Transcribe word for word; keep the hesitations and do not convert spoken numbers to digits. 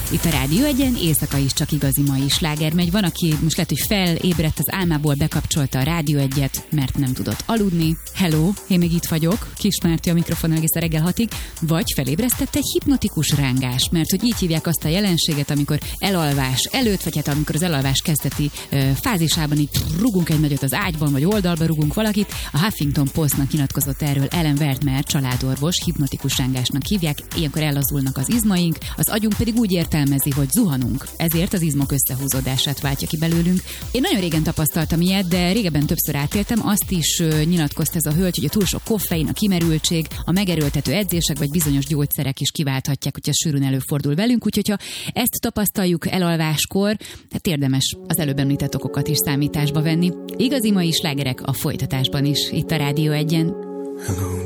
Itt a Rádió Egyen éjszaka is csak igazi mai sláger megy. Van, aki most lehet, hogy felébredt az álmából, bekapcsolta a Rádió Egyet, mert nem tudott aludni. Hello, én még itt vagyok, Kis Márti a mikrofon egész a reggel hatig. Vagy felébresztett egy hipnotikus rángás, mert hogy így hívják azt a jelenséget, amikor elalvás előtt, vagy hát amikor az elalvás kezdeti ö, fázisában így rugunk egy nagyot az ágyban, vagy oldalba rugunk valakit. A Huffington Postnak nyilatkozott erről Ellen Wertmer, családorvos, hipnotikus rángásnak hívják. Ilyenkor ellazulnak az izmaink, az agyunk pedig úgy értelmezi, hogy zuhanunk. Ezért az izmok összehúzódását váltja ki belőlünk. Én nagyon régen tapasztaltam ilyet, de régebben többször átéltem. Azt is ö, nyilatkozta ez a hölgy, hogy a túl sok koffein, a kimerültség, a megerőltető edzések vagy bizonyos gyógyszerek is kiválthatják, hogyha sűrűn előfordul velünk. Úgyhogy ha ezt tapasztaljuk elalváskor, hát érdemes az előbb említett okokat is számításba venni. Igazi mai slágerek a folytatásban is, itt a Rádió Egyen. Hello,